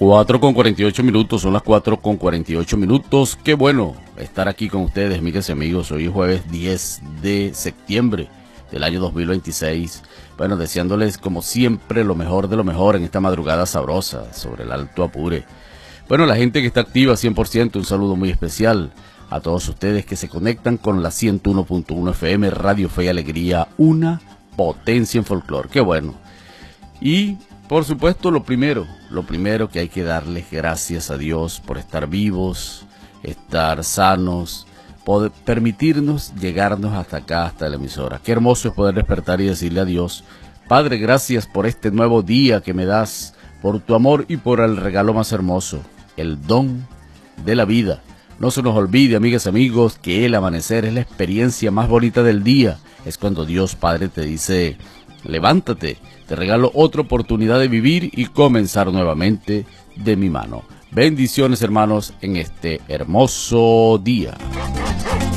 4:48 son las 4:48. Qué bueno estar aquí con ustedes, amigas y amigos. Hoy es jueves 10 de septiembre del año 2026. Bueno, deseándoles como siempre lo mejor de lo mejor en esta madrugada sabrosa sobre el Alto Apure. Bueno, la gente que está activa 100%, un saludo muy especial a todos ustedes que se conectan con la 101.1 FM, Radio Fe y Alegría, una potencia en folclore. Qué bueno. Y por supuesto, lo primero que hay que darles gracias a Dios por estar vivos, estar sanos, poder permitirnos llegarnos hasta acá, hasta la emisora. Qué hermoso es poder despertar y decirle a Dios: Padre, gracias por este nuevo día que me das, por tu amor y por el regalo más hermoso, el don de la vida. No se nos olvide, amigas y amigos, que el amanecer es la experiencia más bonita del día. Es cuando Dios Padre te dice: levántate, te regalo otra oportunidad de vivir y comenzar nuevamente de mi mano. Bendiciones, hermanos, en este hermoso día.